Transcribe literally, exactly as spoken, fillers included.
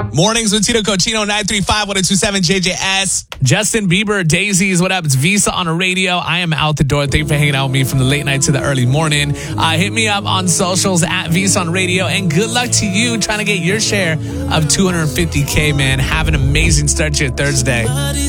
Mornings with Tito Cochino, nine three five, one oh two seven J J S. Justin Bieber, Daisies, what up? It's Visa on the radio. I am out the door. Thank you for hanging out with me from the late night to the early morning. Uh, hit me up on socials at Visa on radio. And good luck to you trying to get your share of two hundred fifty K, man. Have an amazing start to your Thursday.